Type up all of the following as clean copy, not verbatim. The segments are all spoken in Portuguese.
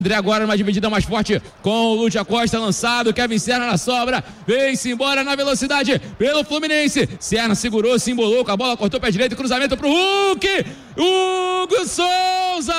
André agora numa dividida mais forte com o Lúcio Costa lançado, Kevin Serna na sobra, vem-se embora na velocidade pelo Fluminense, Serna segurou, se embolou com a bola, cortou pé direito, cruzamento pro Hulk, Hugo Souza,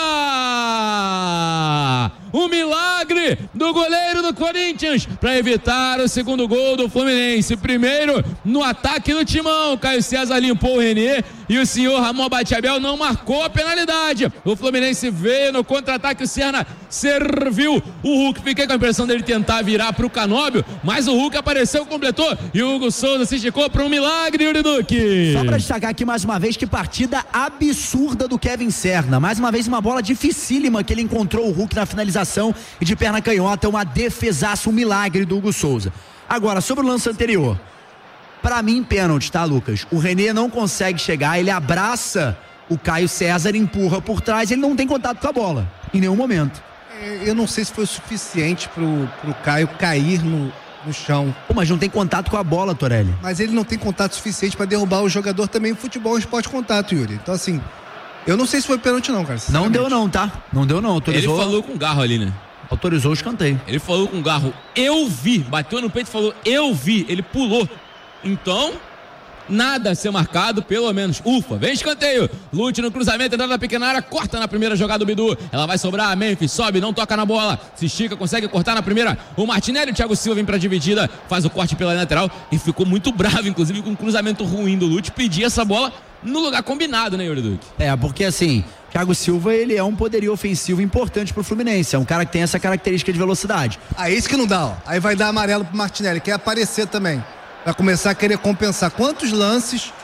um milagre do goleiro do Corinthians para evitar o segundo gol do Fluminense. Primeiro no ataque do Timão, Caio César limpou o René e o senhor Ramon Abate-Abel não marcou a penalidade. O Fluminense veio no contra-ataque, o Serna serviu o Hulk, fiquei com a impressão dele tentar virar pro Canóbio, mas o Hulk apareceu, completou e o Hugo Souza se esticou para um milagre, Yuri Duque. Só para destacar aqui mais uma vez que partida absurda do Kevin Serna, mais uma vez uma bola dificílima que ele encontrou o Hulk na finalização e de perna canhota, uma defesaça, um milagre do Hugo Souza. Agora, sobre o lance anterior, para mim pênalti, tá, Lucas? O René não consegue chegar, ele abraça o Caio César, empurra por trás, ele não tem contato com a bola em nenhum momento. Eu não sei se foi o suficiente pro Caio cair no chão. Pô, mas não tem contato com a bola, Torelli. Mas ele não tem contato suficiente para derrubar o jogador também. Futebol é um esporte de contato, Yuri. Então, assim, eu não sei se foi pênalti não, cara. Não deu não, tá? Não deu não, autorizou. Ele falou com o Garro ali, né? Autorizou o escanteio. Ele falou com o Garro, eu vi, bateu no peito e falou, eu vi, ele pulou. Então, nada a ser marcado, pelo menos. Ufa, vem escanteio. Lute no cruzamento, entrada na pequena área, corta na primeira jogada do Bidu. Ela vai sobrar, Memphis sobe, não toca na bola, se estica, consegue cortar na primeira. O Martinelli, o Thiago Silva vem pra dividida, faz o corte pela lateral e ficou muito bravo, inclusive com um cruzamento ruim do Lute, pedir essa bola no lugar combinado, né, Yuri Duque? Porque assim, Thiago Silva, ele é um poderio ofensivo importante pro Fluminense, é um cara que tem essa característica de velocidade. Isso que não dá, ó. Aí vai dar amarelo pro Martinelli, quer aparecer também. Vai começar a querer compensar. Quantos lances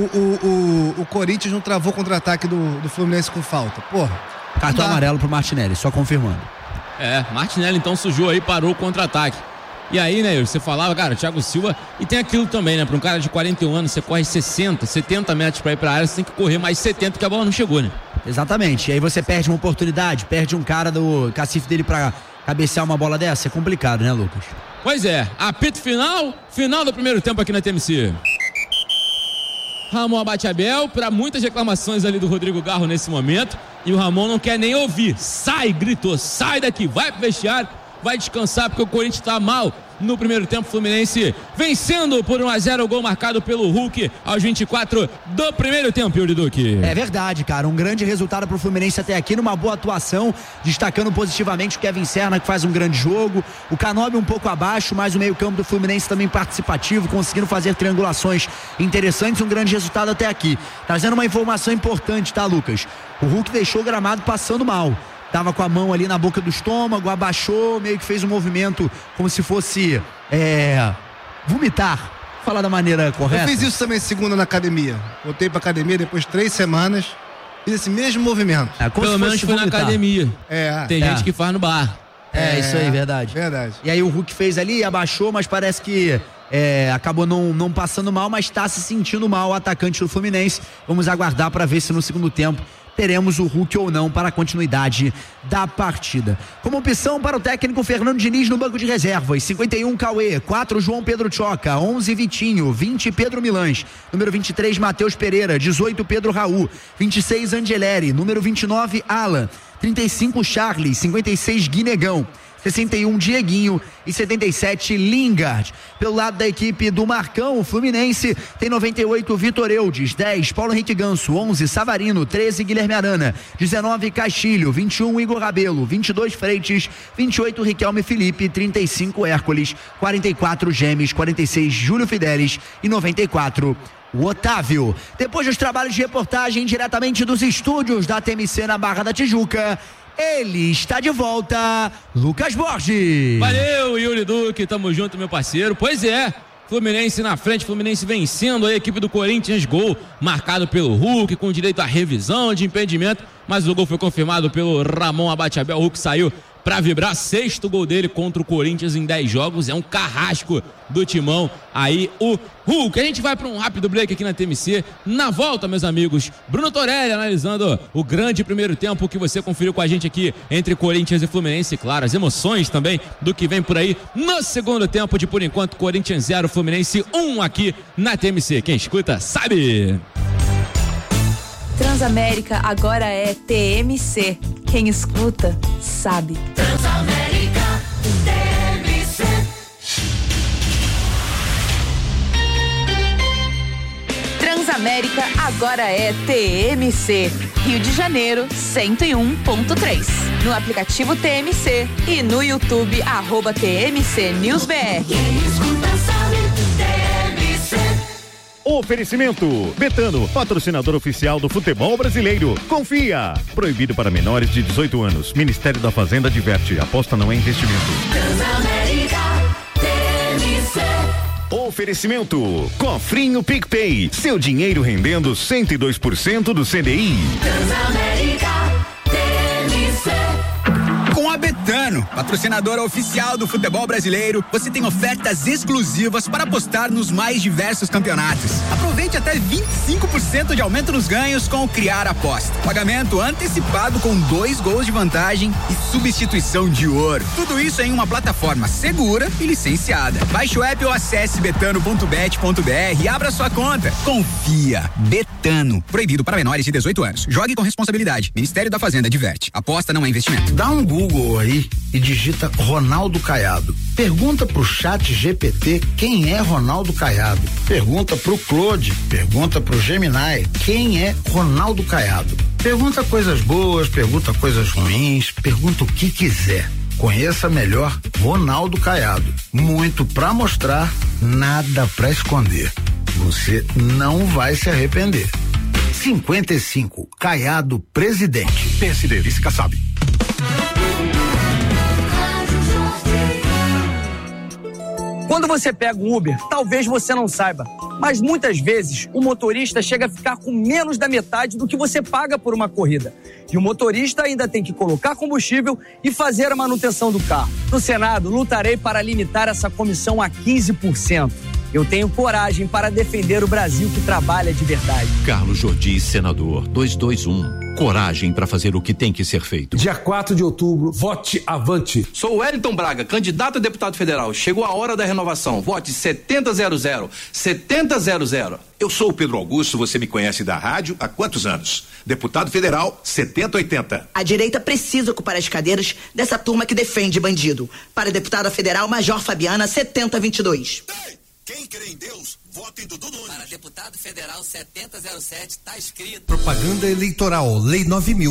o Corinthians não travou contra-ataque do Fluminense com falta? Porra. Cartão amarelo pro Martinelli, só confirmando. Martinelli então sujou aí, parou o contra-ataque. E aí, né, você falava, cara, Thiago Silva, e tem aquilo também, né, pra um cara de 41 anos, você corre 60, 70 metros pra ir pra área, você tem que correr mais 70, que a bola não chegou, né? Exatamente, e aí você perde uma oportunidade, perde um cara do cacife dele pra cabecear uma bola dessa, é complicado, né, Lucas? Pois é, apito final do primeiro tempo aqui na TMC. Ramon Abate-Abel, para muitas reclamações ali do Rodrigo Garro nesse momento, e o Ramon não quer nem ouvir, gritou, sai daqui, vai pro vestiário, vai descansar porque o Corinthians tá mal no primeiro tempo. Fluminense vencendo por 1-0, o gol marcado pelo Hulk aos 24 do primeiro tempo, Yuri Duque. É verdade, cara, um grande resultado pro Fluminense até aqui, numa boa atuação, destacando positivamente o Kevin Serna, que faz um grande jogo, o Canóbio um pouco abaixo, mas o meio campo do Fluminense também participativo, conseguindo fazer triangulações interessantes, um grande resultado até aqui. Trazendo uma informação importante, tá, Lucas? O Hulk deixou o gramado passando mal. Tava com a mão ali na boca do estômago, abaixou, meio que fez um movimento como se fosse vomitar. Falar da maneira correta. Eu fiz isso também segunda na academia. Voltei pra academia depois de 3 semanas. Fiz esse mesmo movimento. Pelo menos foi vomitar na academia. Tem gente que faz no bar. Isso aí, verdade. E aí o Hulk fez ali, abaixou, mas parece que acabou não passando mal, mas está se sentindo mal o atacante do Fluminense. Vamos aguardar para ver se no segundo tempo teremos o Hulk ou não para a continuidade da partida. Como opção para o técnico Fernando Diniz no banco de reservas: 51 Cauê, 4 João Pedro Choca, 11 Vitinho, 20 Pedro Milães, número 23 Matheus Pereira, 18 Pedro Raul, 26 Angeleri, número 29 Alan, 35 Charles, 56 Guinegão, 61 Dieguinho e 77 Lingard. Pelo lado da equipe do Marcão, o Fluminense tem 98 Vitor Eudes, 10 Paulo Henrique Ganso, 11 Savarino, 13 Guilherme Arana, 19 Castilho, 21 Igor Rabelo, 22 Freitas, 28 Riquelme Felipe, 35 Hércules, 44 Gemes, 46 Júlio Fidelis e 94 o Otávio. Depois dos trabalhos de reportagem diretamente dos estúdios da TMC na Barra da Tijuca, ele está de volta, Lucas Borges. Valeu, Yuri Duque, tamo junto, meu parceiro. Pois é, Fluminense na frente, Fluminense vencendo a equipe do Corinthians, gol marcado pelo Hulk, com direito à revisão de impedimento, mas o gol foi confirmado pelo Ramon Abate-Abel. O Hulk saiu para vibrar, 6º gol dele contra o Corinthians em 10 jogos, é um carrasco do timão aí, o Hulk. A gente vai para um rápido break aqui na TMC. Na volta, meus amigos, Bruno Torelli analisando o grande primeiro tempo que você conferiu com a gente aqui entre Corinthians e Fluminense, claro, as emoções também do que vem por aí no segundo tempo de, por enquanto, Corinthians 0, Fluminense 1 aqui na TMC. Quem escuta sabe. Transamérica agora é TMC. Quem escuta, sabe. Transamérica TMC. Transamérica agora é TMC. Rio de Janeiro, 101.3. No aplicativo TMC e no YouTube, @TMC News BR. Quem escuta sabe, TMC. Oferecimento: Betano, patrocinador oficial do futebol brasileiro. Confia. Proibido para menores de 18 anos. Ministério da Fazenda adverte: aposta não é investimento. Transamérica TMC. Oferecimento: Cofrinho PicPay. Seu dinheiro rendendo 102% do CDI. Transamérica TMC. Com a Betano, patrocinadora oficial do futebol brasileiro, você tem ofertas exclusivas para apostar nos mais diversos campeonatos. Aproveite até 25% de aumento nos ganhos com o Criar Aposta. Pagamento antecipado com 2 gols de vantagem e substituição de ouro. Tudo isso em uma plataforma segura e licenciada. Baixe o app ou acesse betano.bet.br e abra sua conta. Confia. Betano. Proibido para menores de 18 anos. Jogue com responsabilidade. Ministério da Fazenda adverte: aposta não é investimento. Dá um Google aí e digita Ronaldo Caiado. Pergunta pro Chat GPT quem é Ronaldo Caiado. Pergunta pro Claude, pergunta pro Gemini quem é Ronaldo Caiado. Pergunta coisas boas, pergunta coisas ruins, pergunta o que quiser. Conheça melhor Ronaldo Caiado. Muito pra mostrar, nada pra esconder. Você não vai se arrepender. 55, Caiado presidente. PSD, vice Kassab. Quando você pega um Uber, talvez você não saiba, mas muitas vezes o motorista chega a ficar com menos da metade do que você paga por uma corrida. E o motorista ainda tem que colocar combustível e fazer a manutenção do carro. No Senado, lutarei para limitar essa comissão a 15%. Eu tenho coragem para defender o Brasil que trabalha de verdade. Carlos Jordi, senador, 221. Coragem para fazer o que tem que ser feito. Dia 4 de outubro, vote avante. Sou o Wellington Braga, candidato a deputado federal. Chegou a hora da renovação. Vote 7000. 7000. Eu sou o Pedro Augusto, você me conhece da rádio há quantos anos? Deputado federal 7080. A direita precisa ocupar as cadeiras dessa turma que defende bandido. Para deputada federal, Major Fabiana 7022. Quem crê em Deus, vota em Dudu Nunes. Para deputado federal 7007, tá escrito. Propaganda eleitoral, Lei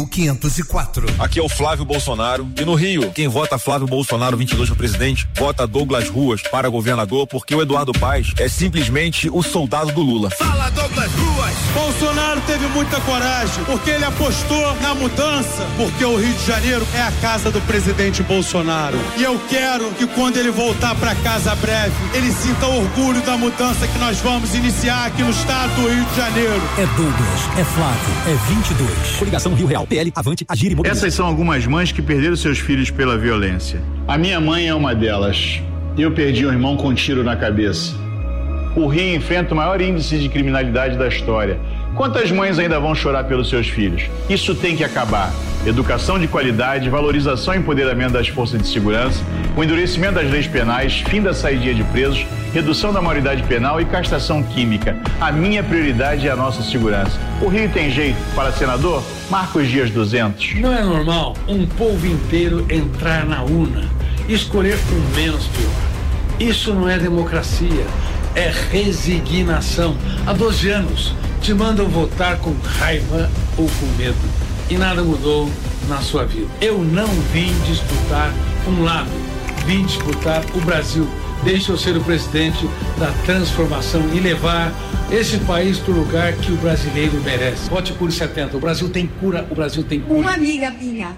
9.504. Aqui é o Flávio Bolsonaro. E no Rio, quem vota Flávio Bolsonaro 22 para presidente, vota Douglas Ruas para governador, porque o Eduardo Paes é simplesmente o soldado do Lula. Fala, Douglas Ruas! Bolsonaro teve muita coragem, porque ele apostou na mudança, porque o Rio de Janeiro é a casa do presidente Bolsonaro. E eu quero que quando ele voltar para casa breve, ele sinta orgulho da mudança que nós vamos iniciar aqui no estado do Rio de Janeiro. É Douglas, é Flávio, é 22. Coligação Rio Real, PL, Avante, Agir e Mobiliza. Essas são algumas mães que perderam seus filhos pela violência. A minha mãe é uma delas. Eu perdi um irmão com um tiro na cabeça. O Rio enfrenta o maior índice de criminalidade da história. Quantas mães ainda vão chorar pelos seus filhos? Isso tem que acabar. Educação de qualidade, valorização e empoderamento das forças de segurança, o endurecimento das leis penais, fim da saidia de presos, redução da maioridade penal e castração química. A minha prioridade é a nossa segurança. O Rio tem jeito. Para senador, Marcos Dias 200. Não é normal um povo inteiro entrar na urna e escolher o menos pior. Isso não é democracia, é resignação. Há 12 anos te mandam votar com raiva ou com medo. E nada mudou na sua vida. Eu não vim disputar um lado, vim disputar o Brasil. Deixa eu ser o presidente da transformação e levar esse país para o lugar que o brasileiro merece. Vote por 70. O Brasil tem cura, o Brasil tem cura. Uma amiga minha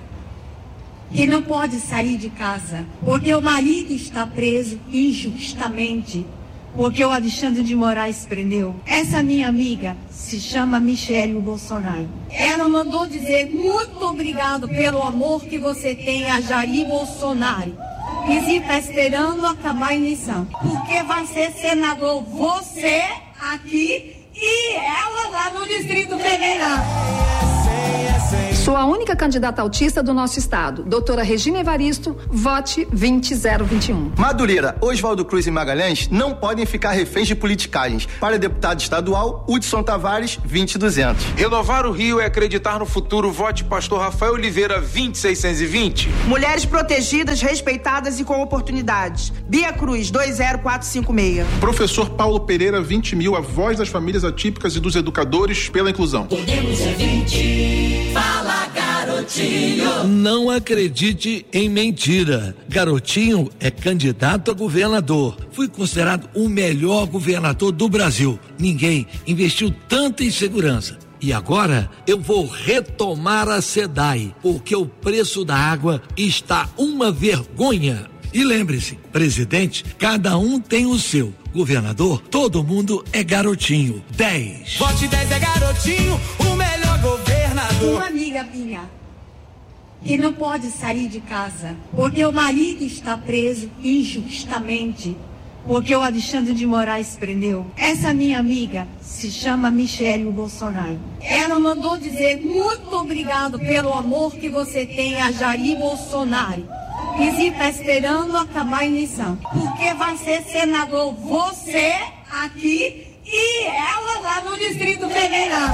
que não pode sair de casa porque o marido está preso injustamente, porque o Alexandre de Moraes prendeu. Essa minha amiga se chama Michele Bolsonaro. Ela mandou dizer muito obrigado pelo amor que você tem a Jair Bolsonaro. E está esperando acabar a eleição. Porque vai ser senador você aqui e ela lá no Distrito Federal. Sou a única candidata autista do nosso estado. Doutora Regina Evaristo, vote 20021. Madureira, Oswaldo Cruz e Magalhães não podem ficar reféns de politicagens. Para deputado estadual, Hudson Tavares, 20200. Renovar o Rio é acreditar no futuro. Vote Pastor Rafael Oliveira, 20620. Mulheres protegidas, respeitadas e com oportunidades. Bia Cruz, 20456. Professor Paulo Pereira, 20.000, a voz das famílias atípicas e dos educadores pela inclusão. Podemos é 20. Fala, garotinho. Não acredite em mentira. Garotinho é candidato a governador. Fui considerado o melhor governador do Brasil. Ninguém investiu tanto em segurança. E agora eu vou retomar a SEDAI, porque o preço da água está uma vergonha. E lembre-se, presidente, cada um tem o seu. Governador, todo mundo é garotinho. 10. Vote 10 é garotinho, o melhor governador. Uma amiga minha que não pode sair de casa porque o marido está preso injustamente, porque o Alexandre de Moraes prendeu. Essa minha amiga se chama Michele Bolsonaro. Ela mandou dizer muito obrigado pelo amor que você tem a Jair Bolsonaro. E está esperando acabar a eleição, porque vai ser senador você aqui e ela lá no Distrito Federal.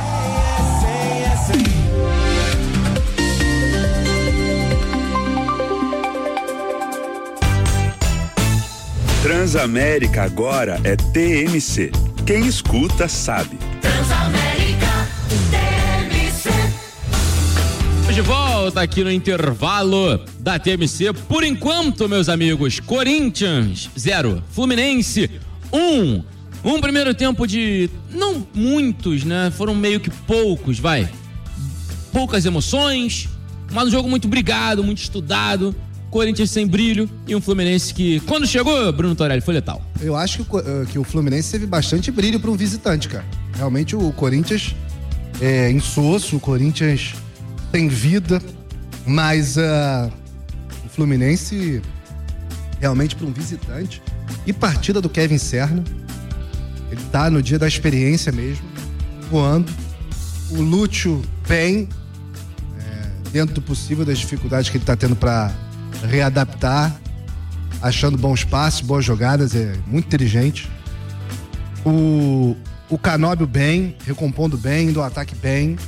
Transamérica agora é TMC. Quem escuta sabe. Transamérica TMC. De volta aqui no intervalo da TMC. Por enquanto, meus amigos, Corinthians 0, Fluminense 1. Um primeiro tempo de não muitos, né? Foram meio que poucos, poucas emoções, mas um jogo muito brigado, muito estudado. Corinthians sem brilho e um Fluminense que, quando chegou, Bruno Torelli, foi letal. Eu acho que o Fluminense teve bastante brilho para um visitante, cara. Realmente o Corinthians é insosso, o Corinthians tem vida, mas o Fluminense realmente para um visitante. E partida do Kevin Serna, ele tá no dia da experiência mesmo, voando. O Lúcio bem, dentro do possível, das dificuldades que ele tá tendo para readaptar, achando bons passes, boas jogadas, é muito inteligente. O Canóbio bem, recompondo bem, indo ao ataque bem.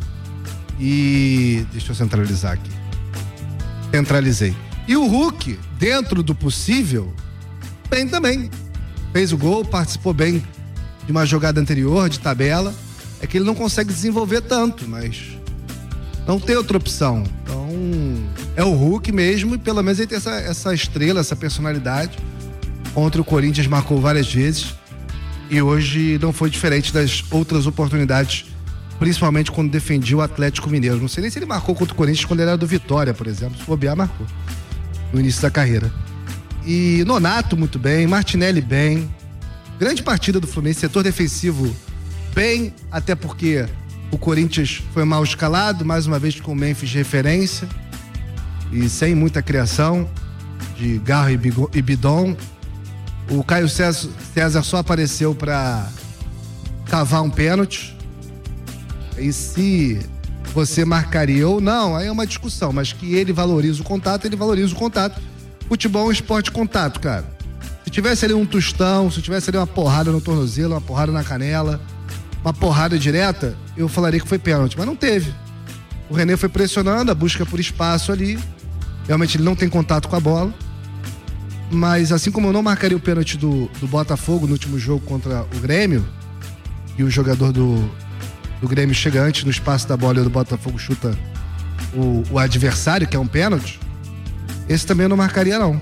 E deixa eu centralizar aqui. Centralizei. E o Hulk, dentro do possível, bem também. Fez o gol, participou bem de uma jogada anterior, de tabela. É que ele não consegue desenvolver tanto, mas não tem outra opção. Então, é o Hulk mesmo, e pelo menos ele tem essa estrela, essa personalidade. Ontem o Corinthians marcou várias vezes e hoje não foi diferente das outras oportunidades, principalmente quando defendia o Atlético Mineiro. Não sei nem se ele marcou contra o Corinthians quando ele era do Vitória, por exemplo. Se bobear, marcou no início da carreira. E Nonato muito bem, Martinelli bem. Grande partida do Fluminense, setor defensivo bem, até porque o Corinthians foi mal escalado, mais uma vez com o Memphis de referência e sem muita criação de Garro e Bidon. O Caio César só apareceu para cavar um pênalti. E se você marcaria ou não, aí é uma discussão, mas que ele valoriza o contato, ele valoriza o contato. Futebol é um esporte de contato, cara. Se tivesse ali um tostão, se tivesse ali uma porrada no tornozelo, uma porrada na canela, uma porrada direta, eu falaria que foi pênalti, mas não teve. O René foi pressionando, a busca por espaço ali. Realmente ele não tem contato com a bola. Mas assim como eu não marcaria o pênalti do Botafogo no último jogo contra o Grêmio, e o jogador do Grêmio chega antes no espaço da bola e o do Botafogo chuta o adversário, que é um pênalti, esse também eu não marcaria não.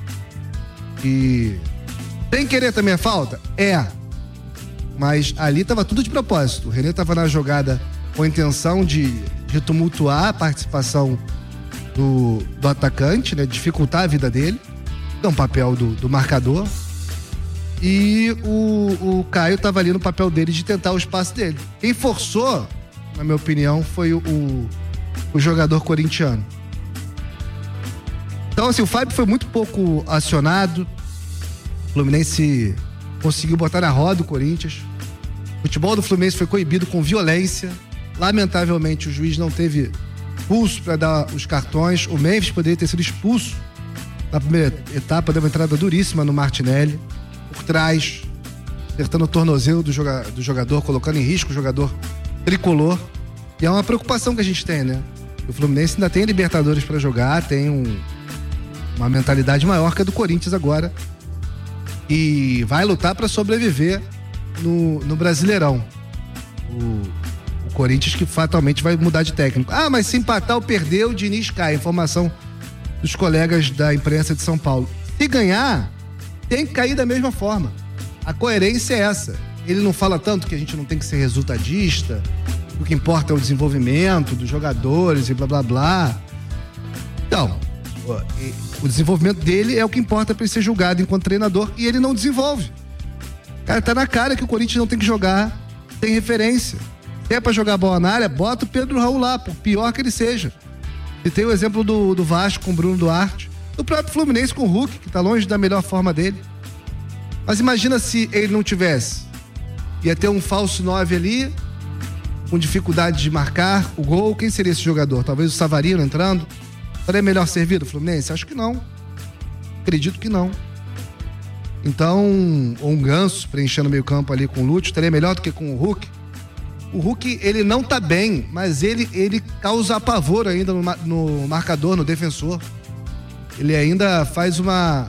E sem querer também é falta? É. Mas ali tava tudo de propósito. O René tava na jogada com a intenção de tumultuar a participação do atacante, né? Dificultar a vida dele. É um papel do marcador. E o Caio tava ali no papel dele de tentar o espaço dele. Quem forçou, na minha opinião, foi o jogador corintiano. Então, assim, o Fábio foi muito pouco acionado. O Fluminense conseguiu botar na roda o Corinthians. O futebol do Fluminense foi coibido com violência. Lamentavelmente, o juiz não teve expulso para dar os cartões. O Memphis poderia ter sido expulso na primeira etapa, deu uma entrada duríssima no Martinelli, por trás, acertando o tornozelo do jogador, colocando em risco o jogador tricolor. E é uma preocupação que a gente tem, né? O Fluminense ainda tem Libertadores para jogar, tem uma mentalidade maior que a do Corinthians agora. E vai lutar para sobreviver no Brasileirão. O Corinthians que fatalmente vai mudar de técnico. Ah, mas se empatar ou perder, o Diniz cai. Informação dos colegas da imprensa de São Paulo. Se ganhar, tem que cair da mesma forma. A coerência é essa. Ele não fala tanto que a gente não tem que ser resultadista, o que importa é o desenvolvimento dos jogadores e blá blá blá. Então, o desenvolvimento dele é o que importa para ele ser julgado enquanto treinador, e ele não desenvolve. Cara, tá na cara que o Corinthians não tem que jogar sem referência. Se é pra jogar bola na área, bota o Pedro Raul lá, por pior que ele seja. E tem o exemplo do Vasco com o Bruno Duarte, do próprio Fluminense com o Hulk, que tá longe da melhor forma dele. Mas imagina se ele não tivesse. Ia ter um falso 9 ali, com dificuldade de marcar o gol. Quem seria esse jogador? Talvez o Savarino entrando? Seria melhor servido o Fluminense? Acho que não. Acredito que não. Então, um Ganso preenchendo o meio campo ali com o Lúcio estaria melhor do que com o Hulk. O Hulk, ele não tá bem, mas ele causa apavor ainda no marcador, no defensor. Ele ainda faz uma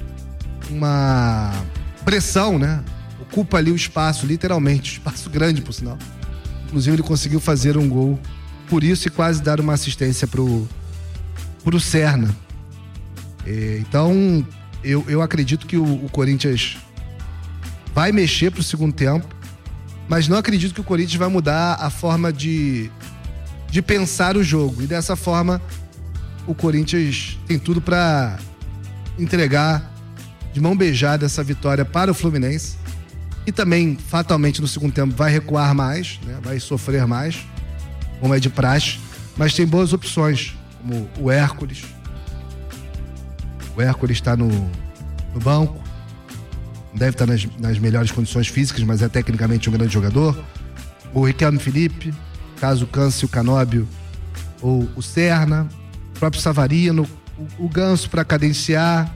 pressão, né? Ocupa ali o espaço, literalmente, espaço grande, por sinal. Inclusive, ele conseguiu fazer um gol por isso e quase dar uma assistência pro Serna. Então, eu acredito que o Corinthians vai mexer pro segundo tempo, mas não acredito que o Corinthians vai mudar a forma de pensar o jogo. E dessa forma, o Corinthians tem tudo para entregar de mão beijada essa vitória para o Fluminense. E também, fatalmente, no segundo tempo vai recuar mais, né? Vai sofrer mais, como é de praxe. Mas tem boas opções, como o Hércules. O Hércules está no banco. Deve estar nas melhores condições físicas, mas é tecnicamente um grande jogador. O Riquelme Felipe, caso canse o Canóbio ou o Serna. O próprio Savarino. O Ganso para cadenciar.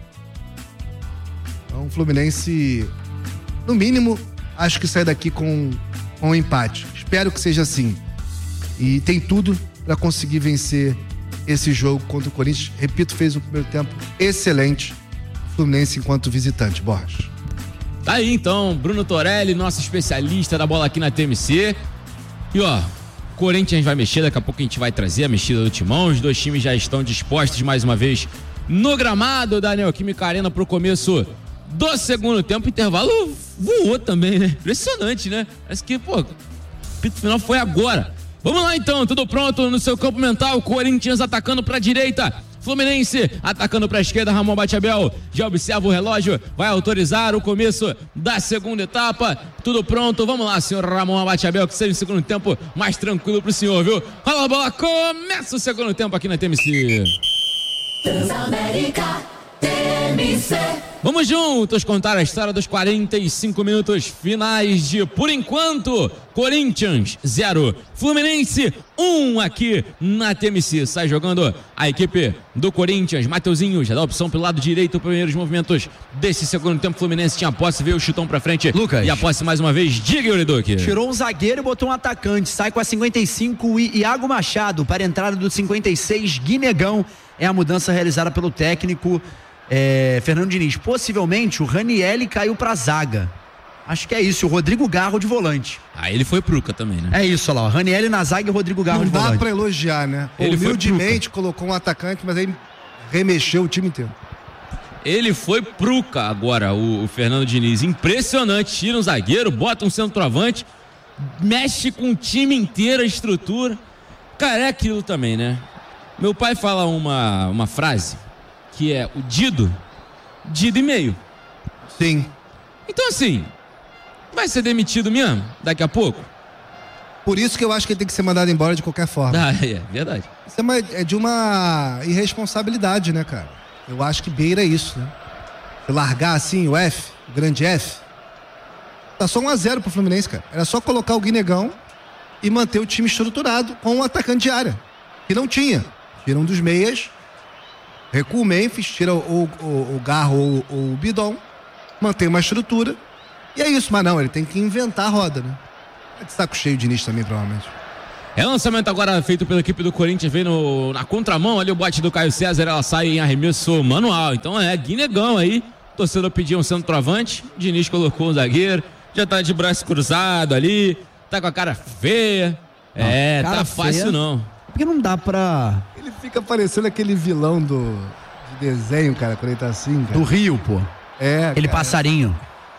Então, o Fluminense, no mínimo, acho que sai daqui com um empate. Espero que seja assim. E tem tudo para conseguir vencer esse jogo contra o Corinthians. Repito, fez o primeiro tempo excelente. Fluminense enquanto visitante. Borges. Tá aí então, Bruno Torelli, nosso especialista da bola aqui na TMC. E ó, Corinthians vai mexer, daqui a pouco a gente vai trazer a mexida do timão. Os dois times já estão dispostos mais uma vez no gramado da Neoquímica Arena pro começo do segundo tempo. O intervalo voou também, né? Impressionante, né? Parece que, pô, o pito final foi agora. Vamos lá então, tudo pronto no seu campo mental. Corinthians atacando pra direita, Fluminense atacando pra esquerda. Ramon Batiabel já observa o relógio, vai autorizar o começo da segunda etapa. Tudo pronto, vamos lá, senhor Ramon Batiabel, que seja o segundo tempo mais tranquilo pro senhor, viu? Rola a bola, começa o segundo tempo aqui na TMC. Transamérica TMC. Vamos juntos contar a história dos 45 minutos finais de, por enquanto, Corinthians 0, Fluminense 1 aqui na TMC. Sai jogando a equipe do Corinthians. Mateuzinho já dá opção pelo lado direito, primeiros movimentos desse segundo tempo. Fluminense tinha a posse, veio o chutão pra frente. Lucas. E a posse mais uma vez, diga, Euriduque. Tirou um zagueiro e botou um atacante. Sai com a 55 e Iago Machado para a entrada do 56, Guinegão. É a mudança realizada pelo técnico Fernando Diniz. Possivelmente o Ranielli caiu pra zaga. Acho que é isso, o Rodrigo Garro de volante. Ah, ele foi pruca também, né? É isso, olha lá, o Ranielli na zaga e o Rodrigo Garro de volante. Não dá pra elogiar, né? Ele humildemente colocou um atacante, mas aí remexeu o time inteiro. Ele foi pruca agora, o Fernando Diniz. Impressionante, tira um zagueiro, bota um centroavante, mexe com o time inteiro, a estrutura. Cara, é aquilo também, né? Meu pai fala uma frase que é o Dido e meio. Sim. Então assim, vai ser demitido mesmo daqui a pouco? Por isso que eu acho que ele tem que ser mandado embora de qualquer forma. Ah, é verdade. Isso é de uma irresponsabilidade, né, cara? Eu acho que beira isso, né? Largar assim o grande F, tá só 1-0 pro Fluminense, cara. Era só colocar o Guinegão e manter o time estruturado com um atacante de área. que não tinha. Tira um dos meias, recua o Memphis, tira o Garro ou o Bidon, mantém uma estrutura, e é isso. Mas não, ele tem que inventar a roda, né? É de saco cheio de Diniz também, provavelmente. É lançamento agora feito pela equipe do Corinthians, vem na contramão ali o bote do Caio César, ela sai em arremesso manual. Então Guinegão aí, torcedor pediu um centroavante, Diniz colocou um zagueiro, já tá de braço cruzado ali, tá com a cara feia. Cara tá fácil feia, não. Porque não dá pra... Ele fica parecendo aquele vilão de desenho, cara, quando ele tá assim, cara. Do Rio, pô. Aquele passarinho.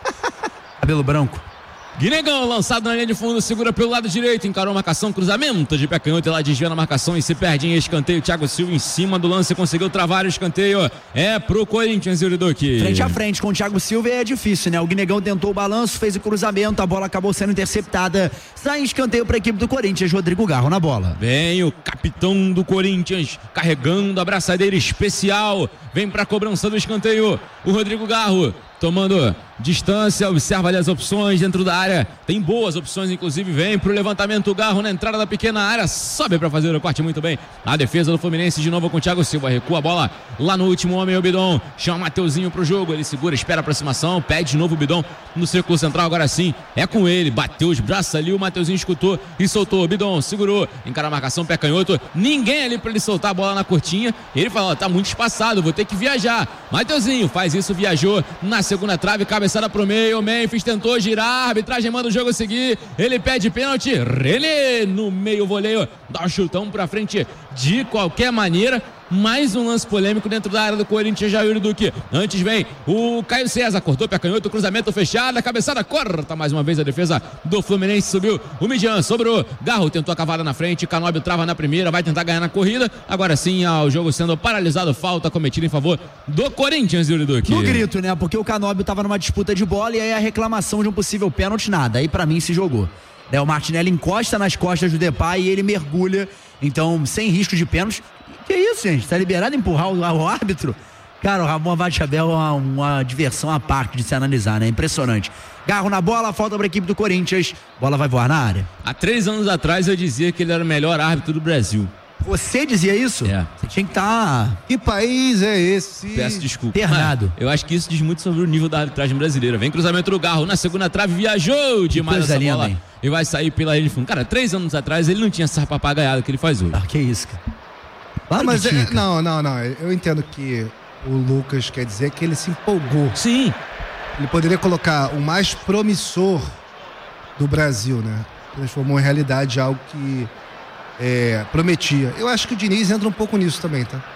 Cabelo branco. Guinegão lançado na linha de fundo, segura pelo lado direito, encarou a marcação, cruzamento de pé canhoto, ela desvia na marcação e se perde em escanteio. Thiago Silva em cima do lance, conseguiu travar o escanteio. É pro Corinthians, Yuri Duque. Frente a frente com o Thiago Silva é difícil, né? O Guinegão tentou o balanço, fez o cruzamento, a bola acabou sendo interceptada. Sai em escanteio pra equipe do Corinthians, Rodrigo Garro na bola. Vem o capitão do Corinthians, carregando a braçadeira especial. Vem pra cobrança do escanteio, o Rodrigo Garro. Tomando distância, observa ali as opções dentro da área. Tem boas opções, inclusive. Vem pro levantamento o Garro na entrada da pequena área. Sobe para fazer o corte muito bem. A defesa do Fluminense de novo com o Thiago Silva. Recua a bola lá no último homem, o Bidon. Chama o Mateuzinho pro jogo. Ele segura, espera a aproximação. Pede de novo o Bidon no círculo central. Agora sim, é com ele. Bateu os braços ali. O Mateuzinho escutou e soltou. O Bidon segurou. Encara a marcação, pé canhoto. Ninguém ali para ele soltar a bola na curtinha. Ele fala: tá muito espaçado, vou ter que viajar. Mateuzinho faz isso, viajou na segunda trave, cabeçada pro meio, o Memphis tentou girar, a arbitragem manda o jogo seguir, ele pede pênalti, René no meio, voleio, dá um chutão pra frente de qualquer maneira. Mais um lance polêmico dentro da área do Corinthians, Jair Duque. Antes vem o Caio César, cortou pé canhoto, cruzamento fechado, a cabeçada corta mais uma vez a defesa do Fluminense, subiu o Midian, sobrou, Garro tentou a cavada na frente, Canóbio trava na primeira, vai tentar ganhar na corrida, agora sim o jogo sendo paralisado, falta cometida em favor do Corinthians, Jair Duque. No grito, né, porque o Canóbio tava numa disputa de bola e aí a reclamação de um possível pênalti, nada, aí pra mim se jogou. O Martinelli encosta nas costas do Depay e ele mergulha, então sem risco de pênalti. Que isso, gente? Tá liberado empurrar o árbitro? Cara, o Ramon Abad-Chabel é uma diversão à parte de se analisar, né? Impressionante. Garro na bola, falta pra equipe do Corinthians. Bola vai voar na área. Há 3 anos atrás eu dizia que ele era o melhor árbitro do Brasil. Você dizia isso? Você tinha que estar... Que país é esse? Peço desculpa. Ternado. Eu acho que isso diz muito sobre o nível da arbitragem brasileira. Vem cruzamento do Garro na segunda trave, viajou demais essa bola. Hein? E vai sair pela linha de fundo. Cara, 3 anos atrás ele não tinha essa papagaiada que ele faz hoje. Que isso, cara. Claro, mas não. Eu entendo que o Lucas quer dizer que ele se empolgou. Sim. Ele poderia colocar o mais promissor do Brasil, né? Transformou em realidade algo que prometia. Eu acho que o Diniz entra um pouco nisso também, tá?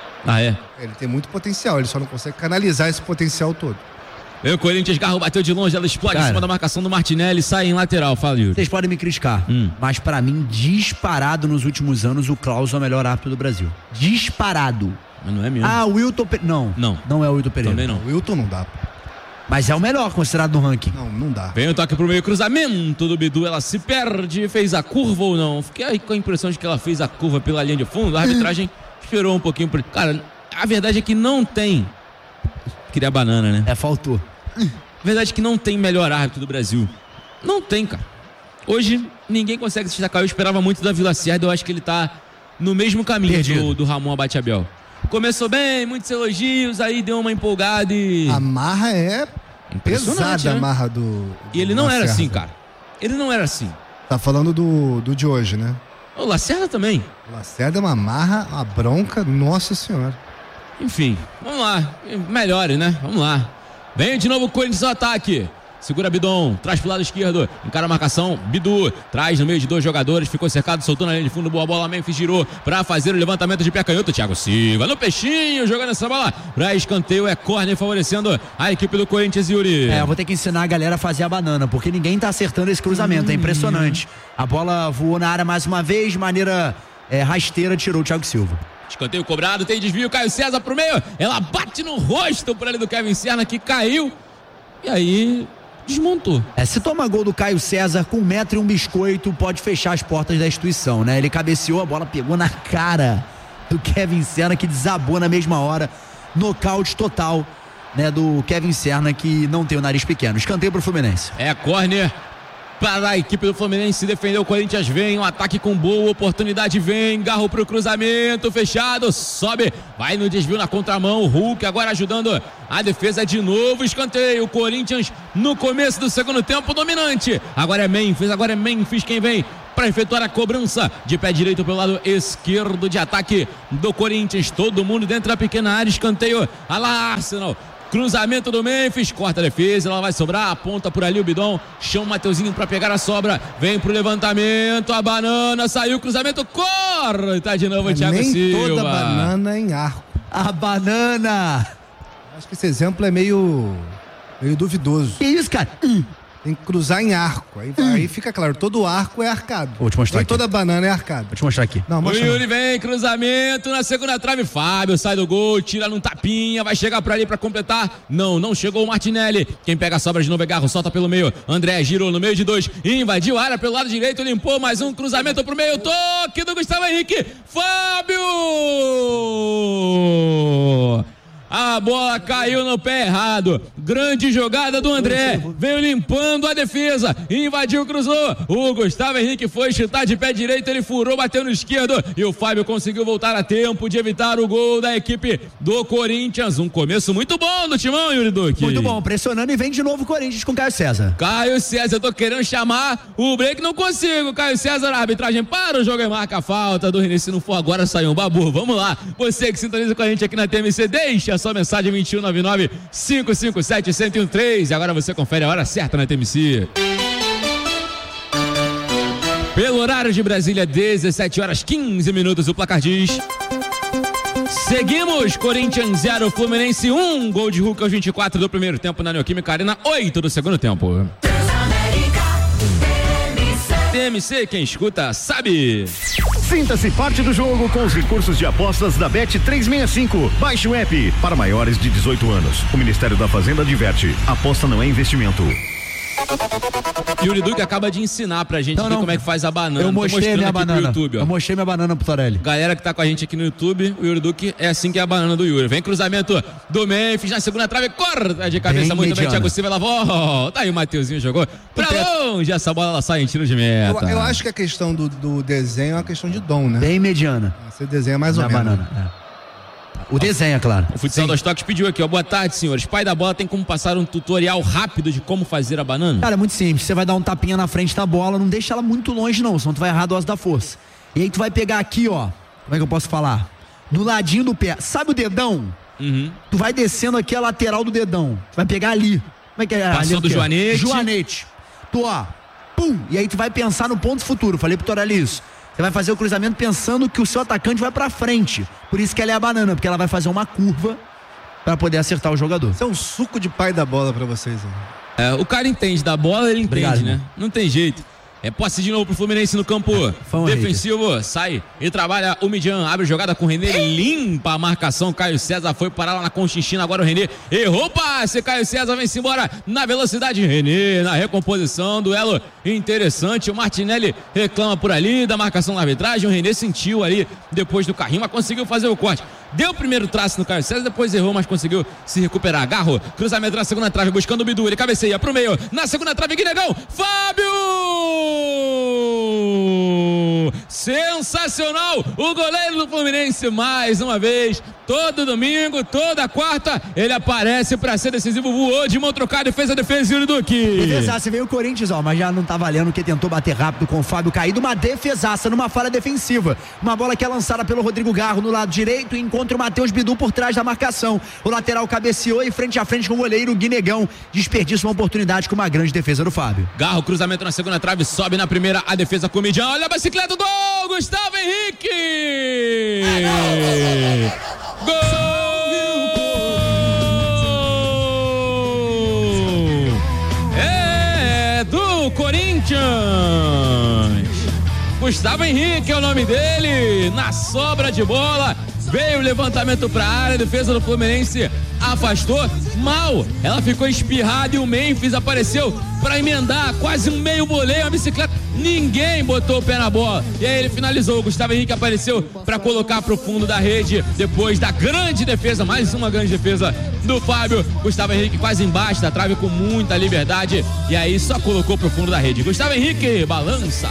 Ele tem muito potencial, ele só não consegue canalizar esse potencial todo. O Corinthians, Garro bateu de longe, ela explode em cima da marcação do Martinelli, sai em lateral, fala, Yuri. Vocês podem me criticar, mas pra mim, disparado nos últimos anos, o Klaus é o melhor árbitro do Brasil. Disparado. Mas não é mesmo? O Wilton Pereira. Não é o Wilton Pereira. Também não. O Wilton não dá. Mas é o melhor considerado no ranking. Não dá. Vem o toque pro meio, cruzamento do Bidu, ela se perde, fez a curva ou não? Fiquei aí com a impressão de que ela fez a curva pela linha de fundo, a arbitragem esperou um pouquinho. Cara, a verdade é que não tem... Queria banana, né? Faltou. A verdade é que não tem melhor árbitro do Brasil. Não tem, cara. Hoje, ninguém consegue se destacar. Eu esperava muito da Vila Cerda, eu acho que ele tá no mesmo caminho do Ramon Abad-Chabel. Começou bem, muitos elogios, aí deu uma empolgada e... A marra é pesada, né? A marra do E ele não era assim, cara. Ele não era assim. Tá falando do de hoje, né? O Lacerda também. O Lacerda é uma marra, uma bronca, nossa senhora. Enfim, vamos lá. Melhore, né? Vamos lá. Vem de novo o Corinthians ao ataque. Segura Bidon, traz pro lado esquerdo, encara a marcação, Bidu, traz no meio de 2 jogadores, ficou cercado, soltou na linha de fundo, boa bola, Memphis girou pra fazer o levantamento de pé canhoto, Thiago Silva no peixinho, jogando essa bola pra escanteio, é córner favorecendo a equipe do Corinthians, Yuri. Eu vou ter que ensinar a galera a fazer a banana, porque ninguém tá acertando esse cruzamento, é impressionante. A bola voou na área mais uma vez, de maneira rasteira, tirou o Thiago Silva. Escanteio cobrado, tem desvio, Caio César pro meio, ela bate no rosto por ali do Kevin Serna, que caiu, e aí... desmontou. Se toma gol do Caio César com 1 metro e um biscoito, pode fechar as portas da instituição, né? Ele cabeceou, a bola pegou na cara do Kevin Serna, que desabou na mesma hora. Nocaute total, né, do Kevin Serna, que não tem o nariz pequeno. Escanteio pro Fluminense. Córner para a equipe do Fluminense defender. O Corinthians vem, um ataque com boa oportunidade, vem, Garro pro cruzamento, fechado, sobe, vai no desvio na contramão, o Hulk agora ajudando a defesa de novo, escanteio, o Corinthians no começo do segundo tempo dominante, agora é Memphis quem vem para efetuar a cobrança de pé direito pelo lado esquerdo de ataque do Corinthians, todo mundo dentro da pequena área, escanteio, a lá Arsenal. Cruzamento do Memphis, corta a defesa, ela vai sobrar, aponta por ali o Bidon, chama o Mateuzinho para pegar a sobra, vem pro levantamento, a banana, saiu o cruzamento, corta de novo o Thiago Silva. Nem toda banana em arco. A banana! Acho que esse exemplo é meio duvidoso. Que isso, cara? Tem que cruzar em arco. Aí fica claro, todo arco é arcado. Vou te mostrar aqui. Toda banana é arcada. Vou te mostrar aqui. Não, o Yuri vem, cruzamento na segunda trave, Fábio sai do gol, tira num tapinha, vai chegar por ali pra completar. Não chegou o Martinelli. Quem pega a sobra de novo é Garro, solta pelo meio. André girou no meio de dois, invadiu a área pelo lado direito, limpou mais um cruzamento pro meio, toque do Gustavo Henrique. Fábio! A bola caiu no pé errado. Grande jogada do André. Veio limpando a defesa. Invadiu, cruzou. O Gustavo Henrique foi chutar de pé direito. Ele furou, bateu no esquerdo. E o Fábio conseguiu voltar a tempo de evitar o gol da equipe do Corinthians. Um começo muito bom do timão, Yuri Duque. Muito bom, pressionando e vem de novo o Corinthians com Caio César. Caio César, eu tô querendo chamar o break, não consigo. Caio César, a arbitragem para o jogo e marca a falta do René. Se não for agora, saiu um babu. Vamos lá. Você que sintoniza com a gente aqui na TMC, deixa a sua mensagem 2199-557-1013. Agora você confere a hora certa na TMC. Pelo horário de Brasília, 17h15, o placar diz: seguimos, Corinthians 0, Fluminense 1, gol de Hulk aos 24 do primeiro tempo na Neoquímica Arena, 8 do segundo tempo. TMC, quem escuta sabe. Sinta-se parte do jogo com os recursos de apostas da Bet365. Baixe o app. Para maiores de 18 anos. O Ministério da Fazenda adverte: aposta não é investimento. Yuri Duque acaba de ensinar pra gente aqui como é que faz a banana. Eu mostrei minha banana. YouTube, eu mostrei minha banana pro Torelli. Galera que tá com a gente aqui no YouTube, o Yuri Duque é assim que é a banana do Yuri. Vem cruzamento do Memphis na segunda trave, corta de cabeça muito bem, Thiago Silva, ela volta. Aí o Mateuzinho jogou pra longe, essa bola ela sai em tiro de meta. Eu acho que a questão do desenho é uma questão de dom, né? Bem mediana. Você desenha mais ou menos. Banana, O desenho, é claro. O Futsal dos Toques pediu aqui, ó. Boa tarde, senhores. Pai da bola tem como passar um tutorial rápido de como fazer a banana? Cara, é muito simples. Você vai dar um tapinha na frente da bola, não deixa ela muito longe, não, senão tu vai errar a dose da força. E aí tu vai pegar aqui, ó. Como é que eu posso falar? Do ladinho do pé. Sabe o dedão? Uhum. Tu vai descendo aqui a lateral do dedão. Tu vai pegar ali. Como é que é? Passou do joanete. Joanete. Tu, ó. Pum. E aí tu vai pensar no ponto futuro. Falei pro Torelli isso. Você vai fazer o cruzamento pensando que o seu atacante vai pra frente. Por isso que ela é a banana, porque ela vai fazer uma curva pra poder acertar o jogador. Isso é um suco de pai da bola pra vocês. O cara entende da bola, ele entende, obrigado, né? Não tem jeito. É posse de novo pro Fluminense no campo defensivo, sai e trabalha o Midian, abre jogada com o René, limpa a marcação, Caio César foi parar lá na Conchinchina, agora o René errou o passe, Caio César vem-se embora na velocidade, René na recomposição, duelo interessante, o Martinelli reclama por ali da marcação na arbitragem, o René sentiu ali depois do carrinho, mas conseguiu fazer o corte. Deu o primeiro traço no Caio César, depois errou, mas conseguiu se recuperar. Garro, cruzamento na segunda trave, buscando o Bidu, ele cabeceia pro meio, na segunda trave, Guinegão, Fábio! Sensacional! O goleiro do Fluminense, mais uma vez, todo domingo, toda quarta, ele aparece pra ser decisivo, voou de mão trocada e fez a defesa, Yuri Duque. Defesaça, veio o Corinthians, ó, mas já não tá valendo, que tentou bater rápido com o Fábio caído, uma defesaça numa falha defensiva, uma bola que é lançada pelo Rodrigo Garro no lado direito, encontra o Matheus Bidu por trás da marcação, o lateral cabeceou e frente a frente com o goleiro Guinegão, desperdiça uma oportunidade com uma grande defesa do Fábio. Garro, cruzamento na segunda trave, sobe na primeira, a defesa com o Midian, olha a bicicleta, gol, Gustavo Henrique! Gol! É do Corinthians! Gustavo Henrique é o nome dele, na sobra de bola, veio o levantamento pra área, a defesa do Fluminense afastou, mal, ela ficou espirrada e o Memphis apareceu pra emendar quase um meio voleio, uma bicicleta, ninguém botou o pé na bola, e aí ele finalizou, o Gustavo Henrique apareceu pra colocar pro fundo da rede, depois da grande defesa, mais uma grande defesa do Fábio, Gustavo Henrique quase embaixo da trave com muita liberdade, e aí só colocou pro fundo da rede, Gustavo Henrique balança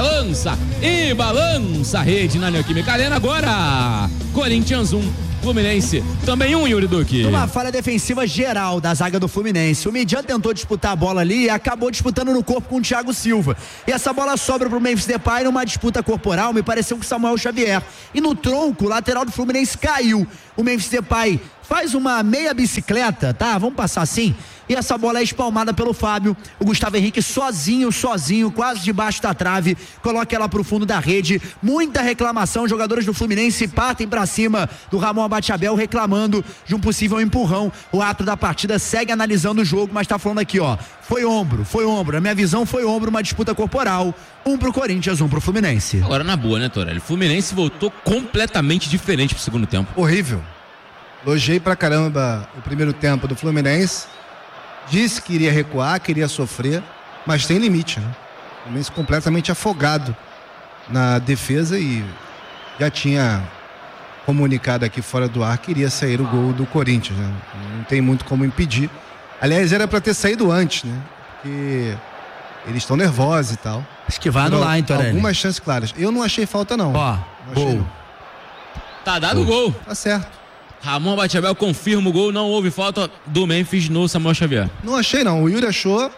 e balança a rede na Neoquímica Arena. Agora Corinthians 1, Fluminense também 1, Yuri Duque. Uma falha defensiva geral da zaga do Fluminense. O Midian tentou disputar a bola ali e acabou disputando no corpo com o Thiago Silva. E essa bola sobra pro Memphis Depay numa disputa corporal, me pareceu com o Samuel Xavier. E no tronco, o lateral do Fluminense caiu. O Memphis Depay faz uma meia bicicleta, tá? Vamos passar assim. E essa bola é espalmada pelo Fábio. O Gustavo Henrique sozinho, quase debaixo da trave, coloca ela pro fundo da rede. Muita reclamação, os jogadores do Fluminense partem pra cima do Ramon Abateabel reclamando de um possível empurrão. O ato da partida segue analisando o jogo, mas tá falando aqui, ó, foi ombro. A minha visão foi ombro, uma disputa corporal. 1 pro Corinthians, 1 pro Fluminense. Agora na boa, né, Torelli? O Fluminense voltou completamente diferente pro segundo tempo. Horrível. Elogiei pra caramba o primeiro tempo do Fluminense. Disse que iria recuar, queria sofrer, mas tem limite, né? O Fluminense completamente afogado na defesa e já tinha comunicado aqui fora do ar que iria sair o gol do Corinthians, né? Não tem muito como impedir. Aliás, era pra ter saído antes, né? Porque eles estão nervosos e tal. Acho que vai anular, então, algumas chances claras. Eu não achei falta, não. Ó, gol. Tá dado o gol. Tá certo. Ramon Abateabel confirma o gol, não houve falta do Memphis no Samuel Xavier. Não achei, não. O Yuri achou,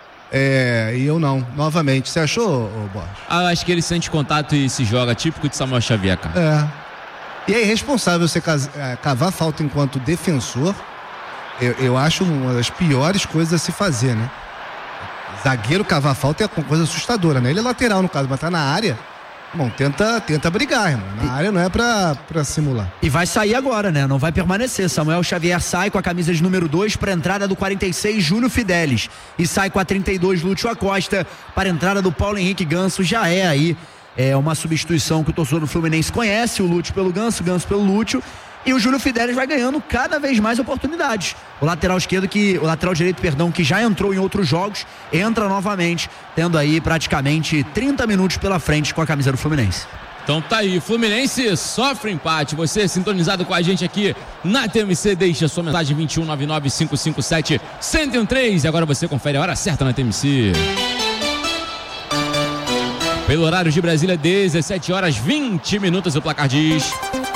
e eu não. Novamente. Você achou, Borges? Acho que ele sente contato e se joga, típico de Samuel Xavier, cara. E é irresponsável você cavar falta enquanto defensor. Eu acho uma das piores coisas a se fazer, né? Zagueiro cavar falta é uma coisa assustadora, né? Ele é lateral, no caso, mas tá na área. Bom, tenta brigar, irmão. Na área não é pra simular. E vai sair agora, né? Não vai permanecer. Samuel Xavier sai com a camisa de número 2 para a entrada do 46, Júlio Fidelis. E sai com a 32, Lúcio Acosta, para a entrada do Paulo Henrique Ganso. Já é aí uma substituição que o torcedor do Fluminense conhece. O Lúcio pelo Ganso, Ganso pelo Lúcio. E o Júlio Fidelis vai ganhando cada vez mais oportunidades. O lateral direito, que já entrou em outros jogos, entra novamente, tendo aí praticamente 30 minutos pela frente com a camisa do Fluminense. Então tá aí, Fluminense sofre empate. Você sintonizado com a gente aqui na TMC, deixa sua mensagem 2199-557-1013. E agora você confere a hora certa na TMC. Pelo horário de Brasília, 17h20, o placar diz...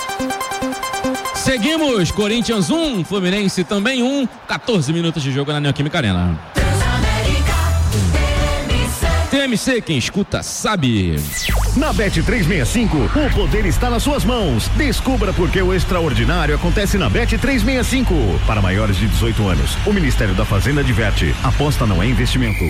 Seguimos, Corinthians 1, Fluminense também 1, 14 minutos de jogo na Neoquímica Arena. TMC, quem escuta sabe. Na Bet365, o poder está nas suas mãos. Descubra por que o extraordinário acontece na Bet365. Para maiores de 18 anos, o Ministério da Fazenda adverte: aposta não é investimento.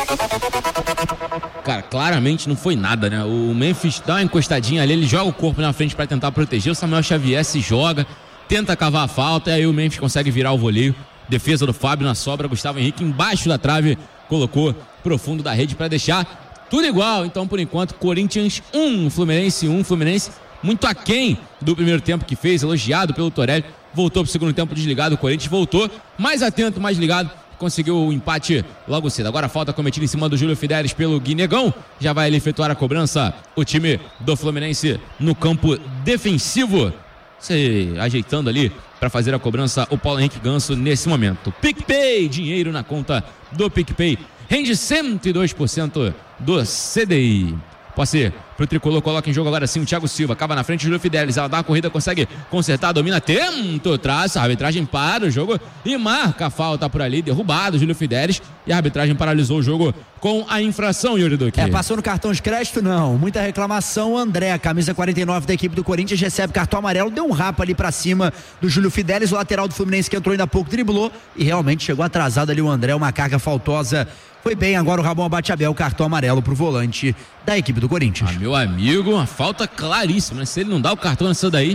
Cara, claramente não foi nada, né? O Memphis dá uma encostadinha ali, ele joga o corpo na frente para tentar proteger. O Samuel Xavier se joga, tenta cavar a falta, e aí o Memphis consegue virar o voleio. Defesa do Fábio na sobra, Gustavo Henrique embaixo da trave, colocou pro fundo da rede para deixar tudo igual. Então, por enquanto, Corinthians 1, Fluminense 1, Fluminense muito aquém do primeiro tempo que fez, elogiado pelo Torelli. Voltou pro segundo tempo desligado, o Corinthians voltou mais atento, mais ligado, conseguiu o empate logo cedo. Agora a falta cometida em cima do Júlio Fidelis pelo Guinegão. Já vai ali efetuar a cobrança o time do Fluminense no campo defensivo. Se ajeitando ali para fazer a cobrança o Paulo Henrique Ganso nesse momento. PicPay, dinheiro na conta do PicPay. Rende 102% do CDI. Pode ser pro tricolor, coloca em jogo agora sim o Thiago Silva, acaba na frente o Júlio Fidelis, ela dá a corrida, consegue consertar, domina, tenta, traça, a arbitragem para o jogo e marca a falta por ali, derrubado o Júlio Fidelis, e a arbitragem paralisou o jogo com a infração, Yuri Duque. Passou no cartão de crédito? Não, muita reclamação. O André, camisa 49 da equipe do Corinthians, recebe cartão amarelo, deu um rapa ali pra cima do Júlio Fidelis, o lateral do Fluminense que entrou ainda há pouco, driblou e realmente chegou atrasado ali o André, uma carga faltosa. Foi bem agora o Ramon Abateabel, cartão amarelo pro volante da equipe do Corinthians. Meu amigo, uma falta claríssima, né? Se ele não dá o cartão nessa daí,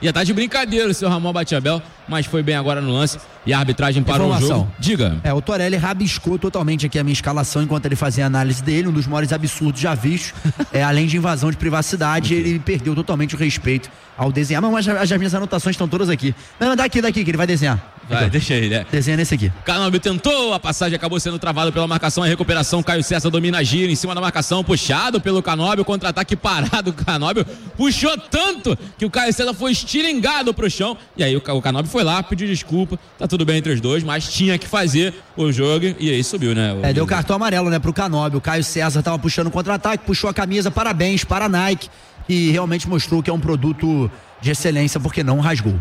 Ia tá de brincadeira o seu Ramon Batiabel, mas foi bem agora no lance e a arbitragem parou o jogo. Diga. O Torelli rabiscou totalmente aqui a minha escalação enquanto ele fazia a análise dele, um dos maiores absurdos já vistos, além de invasão de privacidade, ele perdeu totalmente o respeito ao desenhar. Mas as minhas anotações estão todas aqui. Não, daqui que ele vai desenhar. Vai, deixa ele, né? Desenha nesse aqui. Canóbio tentou, a passagem acabou sendo travada pela marcação, a recuperação, Caio César domina, gira em cima da marcação, puxado pelo Canóbio, contra-ataque parado, o Canóbio puxou tanto que o Caio César foi estilingado pro chão, e aí o Canóbio foi lá, pediu desculpa, tá tudo bem entre os dois, mas tinha que fazer o jogo, e aí subiu, né? Deu cartão amarelo, né, pro Canóbio. O Caio César tava puxando contra-ataque, puxou a camisa, parabéns para a Nike, que realmente mostrou que é um produto de excelência, porque não rasgou.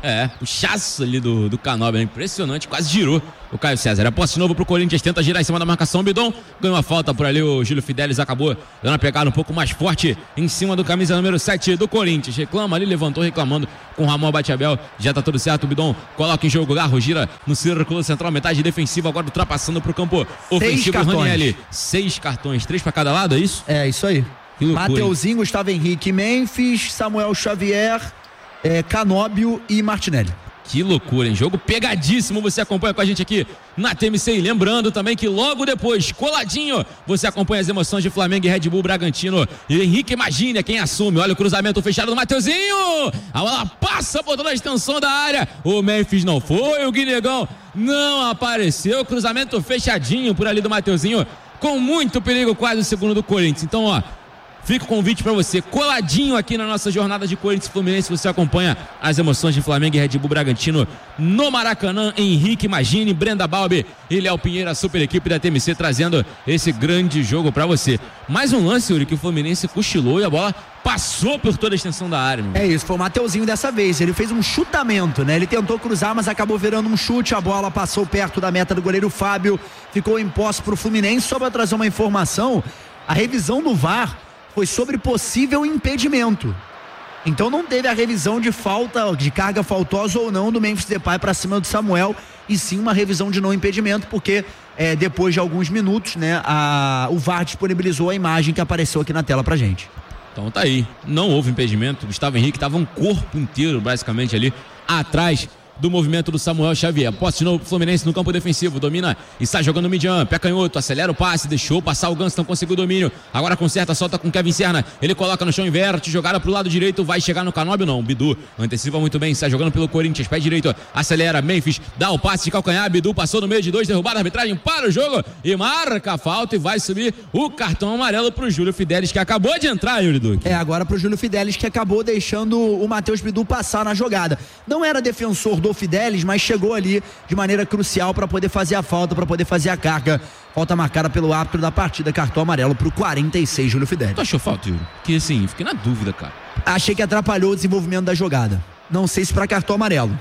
O chaço ali do Canóbio, impressionante, quase girou o Caio César. A posse novo pro Corinthians, tenta girar em cima da marcação, Bidon ganhou uma falta por ali, o Júlio Fidelis acabou dando uma pegada um pouco mais forte em cima do camisa número 7 do Corinthians, reclama ali, levantou reclamando com o Ramon Batiabel, já tá tudo certo, o Bidon coloca em jogo o Garro, gira no círculo central, metade defensiva, agora ultrapassando pro campo ofensivo, o Ranieri, 6 cartões, 3 pra cada lado, é isso? É, isso aí. Mateuzinho, Gustavo Henrique, Memphis, Samuel Xavier, Canóbio e Martinelli. Que loucura, hein? Jogo pegadíssimo, você acompanha com a gente aqui na TMC, e lembrando também que logo depois, coladinho, você acompanha as emoções de Flamengo e Red Bull Bragantino, e Henrique Magini, quem assume, olha o cruzamento fechado do Mateuzinho, a bola passa por toda a extensão da área, o Memphis não foi, o Guinegão não apareceu, cruzamento fechadinho por ali do Mateuzinho, com muito perigo, quase o segundo do Corinthians. Então, fica o convite para você, coladinho aqui na nossa jornada de Corinthians e Fluminense, você acompanha as emoções de Flamengo e Red Bull Bragantino no Maracanã. Henrique Magini, Brenda Balbi e Léo Pinheiro, a super equipe da TMC, trazendo esse grande jogo para você. Mais um lance, Yuri, que o Fluminense cochilou e a bola passou por toda a extensão da área. Isso, foi o Mateuzinho dessa vez, ele fez um chutamento, né? Ele tentou cruzar, mas acabou virando um chute, a bola passou perto da meta do goleiro Fábio, ficou em posse pro Fluminense. Só para trazer uma informação, a revisão do VAR foi sobre possível impedimento. Então não teve a revisão de falta, de carga faltosa ou não do Memphis Depay para cima do Samuel, e sim uma revisão de não impedimento, porque depois de alguns minutos, né, o VAR disponibilizou a imagem que apareceu aqui na tela pra gente. Então tá aí, não houve impedimento, Gustavo Henrique estava um corpo inteiro basicamente ali atrás do movimento do Samuel Xavier. Posse de novo pro Fluminense no campo defensivo, domina e sai jogando o Midian, pé canhoto, acelera o passe, deixou passar o Ganso, não conseguiu o domínio, agora conserta, solta com Kevin Serna, ele coloca no chão, inverte, jogada pro lado direito, vai chegar no Canóbio, não, Bidu antecipa muito bem, sai jogando pelo Corinthians, pé direito, acelera, Memphis, dá o passe de calcanhar, Bidu passou no meio de 2, derrubada, a arbitragem para o jogo e marca a falta, e vai subir o cartão amarelo pro Júlio Fidelis, que acabou de entrar, Yuri Duque. Agora pro Júlio Fidelis, que acabou deixando o Matheus Bidu passar na jogada. Não era defensor do Fidelis, mas chegou ali de maneira crucial para poder fazer a falta, para poder fazer a carga. Falta marcada pelo árbitro da partida, cartão amarelo pro 46, Júlio Fidelis. Tu achou falta, Yuri? Que assim, fiquei na dúvida, cara. Achei que atrapalhou o desenvolvimento da jogada. Não sei se para cartão amarelo,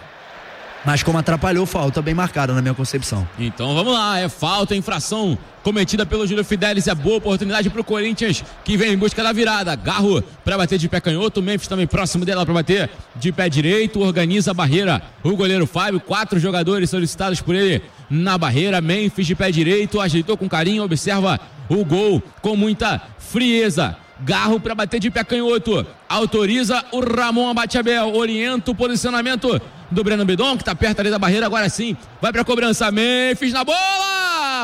mas como atrapalhou, falta bem marcada na minha concepção. Então vamos lá, é falta, infração cometida pelo Júlio Fidelis, é boa oportunidade pro Corinthians, que vem em busca da virada. Garro para bater de pé canhoto, Memphis também próximo dela para bater de pé direito, organiza a barreira o goleiro Fábio, 4 jogadores solicitados por ele na barreira, Memphis de pé direito, ajeitou com carinho, observa o gol com muita frieza. Garro para bater de pé canhoto, autoriza o Ramon Batiabel, orienta o posicionamento do Breno Bidon, que tá perto ali da barreira, agora sim, vai pra cobrança, Memphis na bola,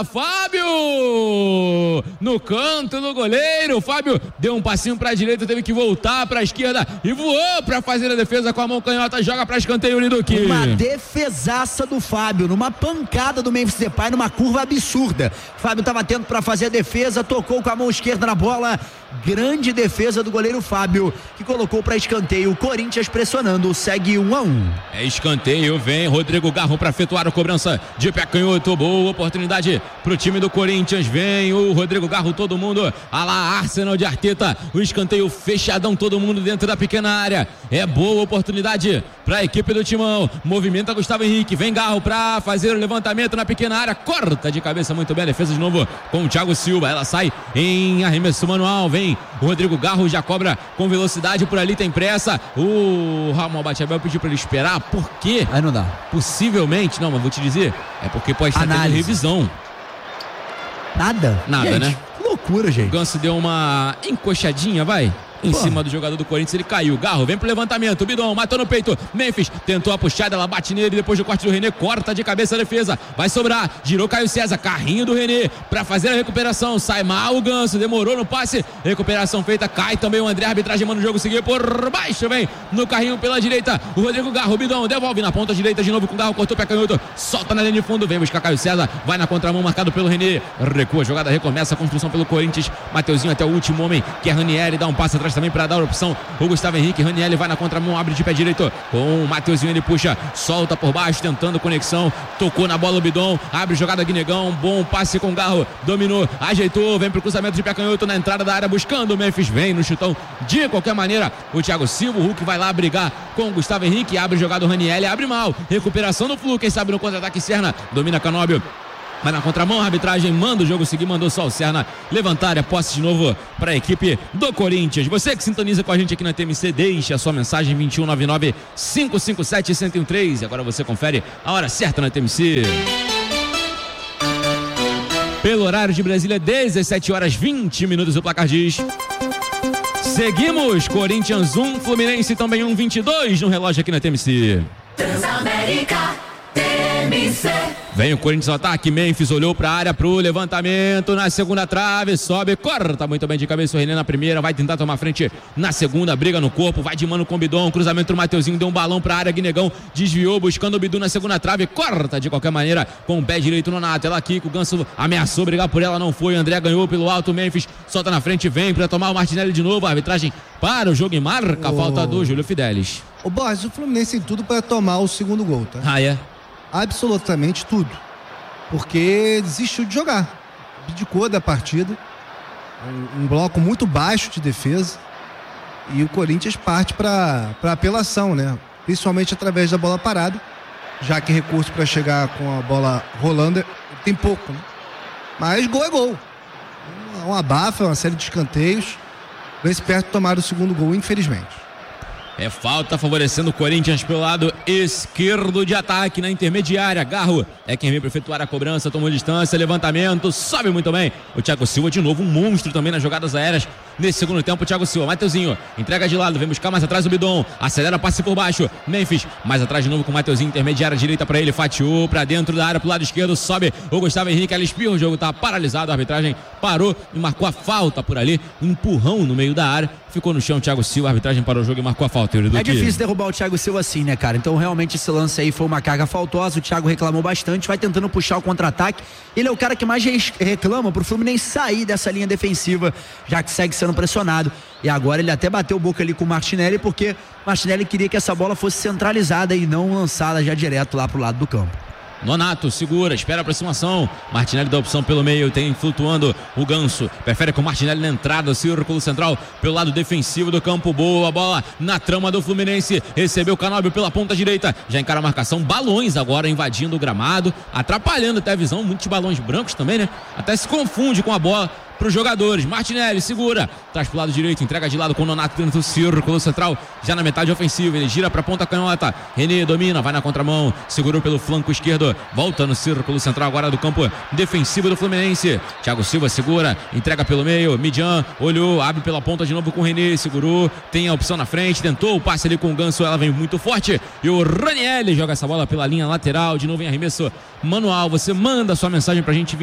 Fábio, no canto do goleiro, Fábio deu um passinho pra direita, teve que voltar pra esquerda e voou pra fazer a defesa com a mão canhota, joga pra escanteio, Linduque. Uma defesaça do Fábio, numa pancada do Memphis Depay, numa curva absurda. Fábio tava atento pra fazer a defesa, tocou com a mão esquerda na bola, grande defesa do goleiro Fábio, que colocou pra escanteio, o Corinthians pressionando, segue 1-1. É escanteio, vem Rodrigo Garro para efetuar a cobrança de pé canhoto, boa oportunidade pro time do Corinthians, vem o Rodrigo Garro, todo mundo, a lá Arsenal de Arteta, o escanteio fechadão, todo mundo dentro da pequena área, é boa oportunidade para a equipe do Timão, movimenta Gustavo Henrique, vem Garro para fazer o levantamento na pequena área, corta de cabeça muito bem a defesa de novo com o Thiago Silva, ela sai em arremesso manual, vem o Rodrigo Garro, já cobra com velocidade, por ali tem pressa, o Ramon Batiabel pediu para ele esperar, por quê? Aí não dá. Possivelmente, não, mas vou te dizer, é porque pode estar tendo revisão. Nada, gente, né? Que loucura, gente. O Ganso deu uma encoxadinha, vai. em cima do jogador do Corinthians, ele caiu. Garro vem pro levantamento, o Bidon matou no peito, Memphis tentou a puxada, ela bate nele, depois do corte do René, corta de cabeça a defesa, vai sobrar, girou Caio César, carrinho do René pra fazer a recuperação, sai mal o Ganso, demorou no passe, recuperação feita, cai também o André, a arbitragem manda o jogo seguir por baixo, vem no carrinho pela direita, o Rodrigo Garro, o Bidon devolve na ponta direita de novo com o Garro, cortou o pé canhoto, solta na linha de fundo, vem buscar Caio César, vai na contramão, marcado pelo René, recua, a jogada recomeça, a construção pelo Corinthians, Mateuzinho até o último homem, que é Ranieri, dá um passo atrás também para dar a opção, o Gustavo Henrique, Ranieri vai na contramão, abre de pé direito, com o Mateuzinho, ele puxa, solta por baixo, tentando conexão, tocou na bola o Bidon, abre jogada Guinegão, bom passe com o Garro, dominou, ajeitou, vem pro cruzamento de pé canhoto na entrada da área, buscando o Memphis, vem no chutão, de qualquer maneira, o Thiago Silva, o Hulk vai lá brigar com o Gustavo Henrique, abre jogada o Ranieri, abre mal, recuperação do Flu, quem sabe no contra-ataque Serna, domina Canóbio, vai na contramão, a arbitragem manda o jogo seguir, mandou só o Serna levantar a posse de novo para a equipe do Corinthians. Você que sintoniza com a gente aqui na TMC, deixe a sua mensagem 2199-557-1013. Agora você confere a hora certa na TMC. Pelo horário de Brasília, 17h20, o placar diz. Seguimos, Corinthians 1, Fluminense também 1:22 no relógio aqui na TMC. Transamérica, TMC. Vem o Corinthians ao ataque, Memphis olhou para a área pro levantamento, na segunda trave, sobe, corta muito bem de cabeça o René na primeira, vai tentar tomar frente na segunda, briga no corpo, vai de mano com o Bidon, cruzamento do Mateuzinho, deu um balão para a área, Guinegão desviou, buscando o Bidu na segunda trave, corta de qualquer maneira com o pé direito no Nato, ela aqui, o Ganso ameaçou brigar por ela, não foi, o André ganhou pelo alto, Memphis solta na frente, vem para tomar o Martinelli de novo, a arbitragem para o jogo e marca a falta do Júlio Fidelis. Ô Borges, o Fluminense tem tudo para tomar o segundo gol, tá? Ah, é? Absolutamente tudo. Porque desistiu de jogar, abdicou da partida, um bloco muito baixo de defesa, e o Corinthians parte para apelação, né? Principalmente através da bola parada, já que recurso para chegar com a bola rolando tem pouco, né? Mas gol é gol, um abafa, uma série de escanteios, bem esperto tomar o segundo gol, infelizmente. É falta favorecendo o Corinthians pelo lado esquerdo de ataque na intermediária. Garro é quem vem para efetuar a cobrança, tomou distância, levantamento, sobe muito bem. O Thiago Silva de novo, um monstro também nas jogadas aéreas. Nesse segundo tempo, o Thiago Silva, Mateuzinho, entrega de lado, vem buscar mais atrás o Bidon, acelera, passe por baixo, Memphis, mais atrás de novo com o Mateuzinho, intermediária direita para ele, fatiou para dentro da área, pro lado esquerdo, sobe o Gustavo Henrique, ela espirra, o jogo tá paralisado, a arbitragem parou e marcou a falta por ali, um empurrão no meio da área, ficou no chão o Thiago Silva, a arbitragem parou o jogo e marcou a falta. É difícil derrubar o Thiago Silva assim, né, cara? Então realmente esse lance aí foi uma carga faltosa, o Thiago reclamou bastante, vai tentando puxar o contra-ataque, ele é o cara que mais reclama pro Fluminense sair dessa linha defensiva, já que segue sendo pressionado. E agora ele até bateu boca ali com o Martinelli, porque o Martinelli queria que essa bola fosse centralizada e não lançada já direto lá pro lado do campo. Nonato segura, espera a aproximação, Martinelli dá opção pelo meio, tem flutuando o Ganso, prefere com o Martinelli na entrada, círculo central pelo lado defensivo do campo, boa bola na trama do Fluminense, recebeu o Canóbio pela ponta direita, já encara a marcação, balões agora invadindo o gramado, atrapalhando até a visão, muitos balões brancos também, né? Até se confunde com a bola para os jogadores, Martinelli segura, traz pro lado direito, entrega de lado com o Nonato dentro do círculo central, já na metade ofensiva, ele gira para a ponta canhota, René domina, vai na contramão, segurou pelo flanco esquerdo, volta no círculo central agora do campo defensivo do Fluminense, Thiago Silva segura, entrega pelo meio, Midian olhou, abre pela ponta de novo com o René, segurou, tem a opção na frente, tentou o passe ali com o Ganso, ela vem muito forte, e o Ranieri joga essa bola pela linha lateral, de novo em arremesso manual, você manda sua mensagem pra gente,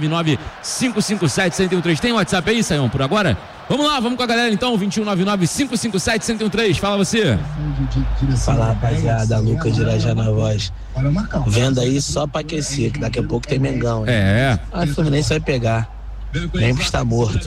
2199-557-1013. Tem WhatsApp aí, Sayão, por agora? Vamos lá, vamos com a galera então, 2199-557-1013. Fala você. Fala, rapaziada, Lucas de Irajá na voz. Vendo aí só pra aquecer, que daqui a pouco tem Mengão. Hein? É. A Fluminense vai pegar. Memphis tá morto.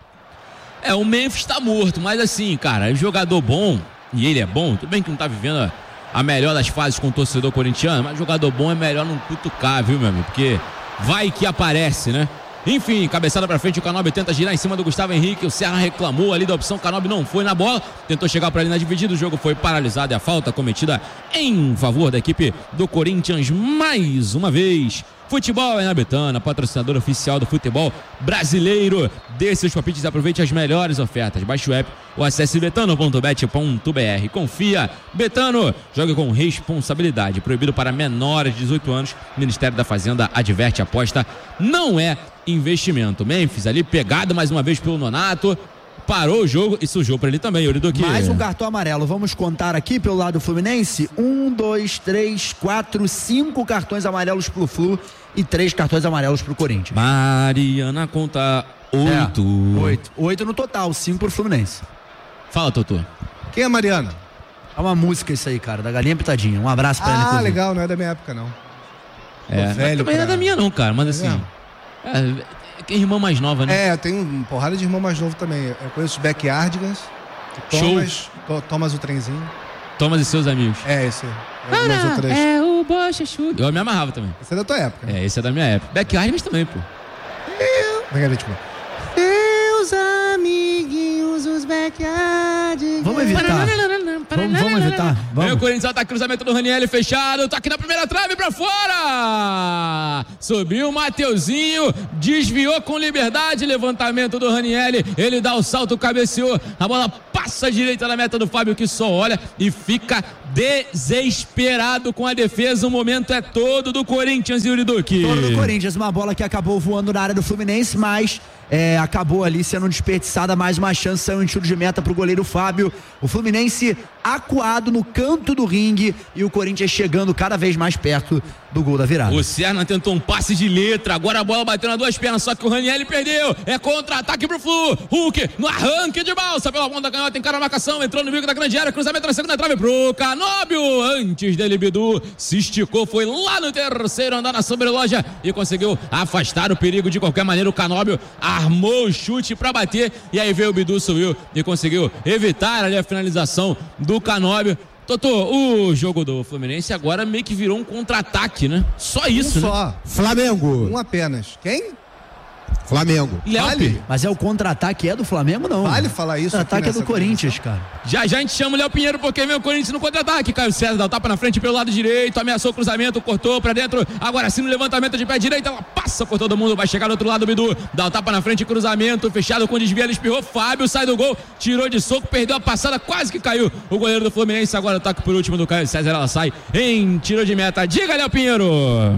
O Memphis tá morto, mas assim, cara, é jogador bom, e ele é bom, tudo bem que não tá vivendo a melhor das fases com o torcedor corintiano, mas jogador bom é melhor não cutucar, viu, meu amigo? Porque vai que aparece, né? Enfim, cabeçada pra frente, o Canóbio tenta girar em cima do Gustavo Henrique, o Serra reclamou ali da opção, o Canóbio não foi na bola, tentou chegar pra ali na dividida, o jogo foi paralisado e a falta cometida em favor da equipe do Corinthians mais uma vez. Futebol é na Betano, patrocinador oficial do futebol brasileiro. Dê seus palpites e aproveite as melhores ofertas. Baixe o app ou acesse betano.bet.br. Confia, Betano, jogue com responsabilidade. Proibido para menores de 18 anos. Ministério da Fazenda adverte, aposta não é investimento. Memphis ali pegado mais uma vez pelo Nonato. parou o jogo e sujou pra ele também, Yuri Duque. Mais um cartão amarelo. Vamos contar aqui pelo lado do Fluminense: 1, 2, 3, 4, 5 cartões amarelos pro Flu e 3 cartões amarelos pro Corinthians. Mariana conta 8. 8 no total, 5 pro Fluminense. Fala, Totô. Quem é Mariana? É uma música isso aí, cara, da Galinha Pitadinha. Um abraço pra ela. Ah, legal, não é da minha época, não. Velho, também não é da minha não, cara, mas assim... Tem irmã mais nova, né? Eu tenho uma porrada de irmão mais novo também. Eu conheço os Backyardigans, Thomas o Trenzinho. Thomas e seus amigos. Esse aí. É o Bochechu. Eu me amarrava também. Esse é da tua época. Esse é da minha época. Backyardigans também, pô. Seus amiguinhos, os Backyardigans. Vamos evitar. Vamos evitar. Vem o Corinthians, tá cruzamento do Ranieri fechado, tá aqui na primeira trave pra fora. Subiu o Mateuzinho, desviou com liberdade, levantamento do Ranieri, ele dá o salto, cabeceou, a bola passa à direita da meta do Fábio, que só olha e fica desesperado com a defesa. O momento é todo do Corinthians, Yuri Duque. Todo do Corinthians, uma bola que acabou voando na área do Fluminense, mas acabou ali sendo desperdiçada. Mais uma chance, saiu em tiro de meta pro goleiro Fábio. O Fluminense acuado no canto do ringue e o Corinthians chegando cada vez mais perto do gol da virada. O Serna tentou um passe de letra, agora a bola bateu nas duas pernas, só que o Ranieri perdeu. É contra-ataque pro Flu. Hulk no arranque de balsa pela ponta canhota, encara a marcação, entrou no bico da grande área, cruzamento na segunda trave pro Canóbio. Antes dele, Bidu se esticou, foi lá no terceiro andar na sobreloja e conseguiu afastar o perigo de qualquer maneira. O Canóbio armou o chute pra bater e aí veio o Bidu, subiu e conseguiu evitar ali a finalização do Canóbio. Totô, o jogo do Fluminense agora meio que virou um contra-ataque, né? Só isso, né? Flamengo. Um apenas. Quem? Flamengo. Vale? Mas o contra-ataque é do Flamengo, não? Vale falar isso. O contra-ataque é do Corinthians, cara. Já a gente chama o Léo Pinheiro porque vem o Corinthians no contra-ataque. Caio César dá o tapa na frente pelo lado direito, ameaçou o cruzamento, cortou pra dentro. Agora sim no levantamento de pé direito, ela passa por todo mundo, vai chegar do outro lado, o Bidu dá o tapa na frente, cruzamento, fechado com desvio, ele espirrou, Fábio sai do gol, tirou de soco, perdeu a passada, quase que caiu o goleiro do Fluminense. Agora o toque por último do Caio César, ela sai em tiro de meta. Diga, Léo Pinheiro.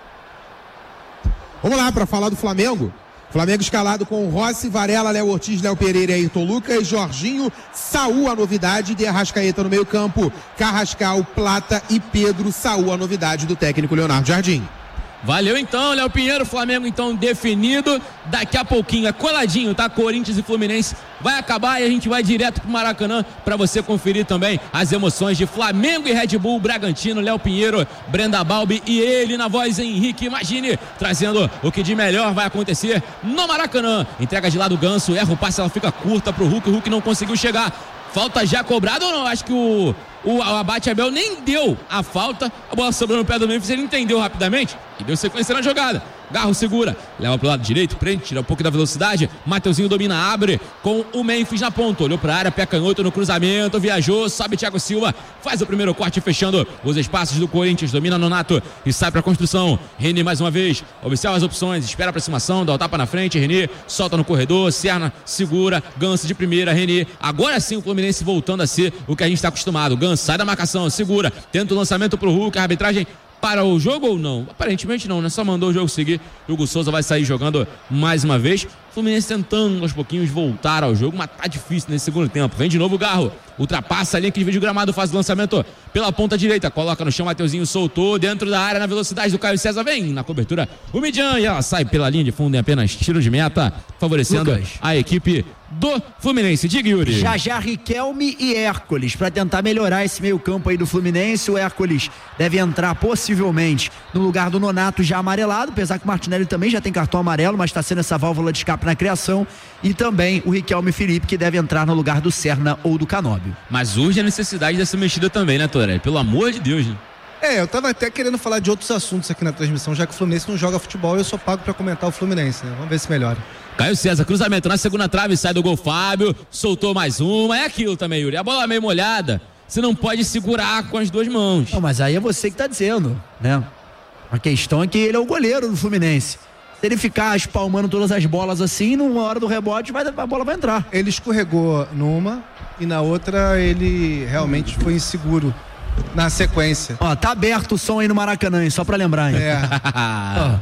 Vamos lá para falar do Flamengo. Flamengo escalado com Rossi, Varela, Léo Ortiz, Léo Pereira, Ayrton Lucas, Jorginho, Saul, a novidade, de Arrascaeta no meio campo, Carrascal, Plata e Pedro. Saul, a novidade do técnico Leonardo Jardim. Valeu então, Léo Pinheiro. Flamengo então definido. Daqui a pouquinho é coladinho, tá? Corinthians e Fluminense vai acabar e a gente vai direto pro Maracanã para você conferir também as emoções de Flamengo e Red Bull Bragantino. Léo Pinheiro, Brenda Balbi e ele na voz Henrique Imagine, trazendo o que de melhor vai acontecer no Maracanã. Entrega de lado o Ganso, erra o passe, ela fica curta pro Hulk. O Hulk não conseguiu chegar. Falta já cobrada ou não? Acho que o Abate Abel nem deu a falta. A bola sobrou no pé do Memphis, ele entendeu rapidamente e deu sequência na jogada. Garro segura, leva pro lado direito, prende, tira um pouco da velocidade. Mateuzinho domina, abre com o Memphis na ponta. Olhou pra área, pé canhoto no cruzamento, viajou, sobe Thiago Silva, faz o primeiro corte fechando os espaços do Corinthians, domina Nonato e sai pra construção. Reni mais uma vez, observa as opções, espera a aproximação, dá o tapa na frente, Reni solta no corredor, Serna segura, Ganso de primeira, Reni. Agora sim o Fluminense voltando a ser o que a gente está acostumado. Ganso sai da marcação, segura, tenta o lançamento pro Hulk, a arbitragem para o jogo ou não? Aparentemente não, né? Só mandou o jogo seguir. Hugo Souza vai sair jogando mais uma vez. Fluminense tentando aos pouquinhos voltar ao jogo, mas tá difícil nesse segundo tempo. Vem de novo o Garro, ultrapassa a linha que divide o gramado, faz o lançamento pela ponta direita, coloca no chão, Mateuzinho soltou dentro da área na velocidade do Caio César, vem na cobertura o Midian e ela sai pela linha de fundo em apenas tiro de meta, favorecendo a equipe do Fluminense. Diga, Yuri. Já Riquelme e Hércules para tentar melhorar esse meio campo aí do Fluminense. O Hércules deve entrar possivelmente no lugar do Nonato já amarelado, apesar que o Martinelli também já tem cartão amarelo, mas está sendo essa válvula de escape na criação. E também o Riquelme Felipe, que deve entrar no lugar do Serna ou do Canóbio. Mas urge a necessidade dessa mexida também, né, Torelli? Pelo amor de Deus, né? Eu tava até querendo falar de outros assuntos aqui na transmissão, já que o Fluminense não joga futebol e eu sou pago pra comentar o Fluminense, né? Vamos ver se melhora. Caio César, cruzamento na segunda trave, sai do gol Fábio, soltou mais uma, é aquilo também, Yuri. A bola meio molhada, você não pode segurar com as duas mãos. Não, mas aí é você que tá dizendo, né? A questão é que ele é o goleiro do Fluminense. Se ele ficar espalmando todas as bolas assim, numa hora do rebote, a bola vai entrar. Ele escorregou numa e na outra ele realmente foi inseguro na sequência. Ó, tá aberto o som aí no Maracanã, hein? Só pra lembrar, hein?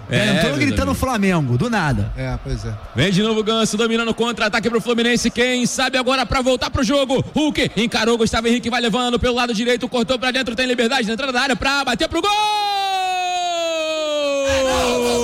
Entrou gritando Flamengo, do nada. Pois é. Vem de novo o Ganso, dominando contra-ataque pro Fluminense. Quem sabe agora pra voltar pro jogo. Hulk encarou, Gustavo Henrique vai levando pelo lado direito, cortou pra dentro, tem liberdade na entrada da área pra bater pro gol!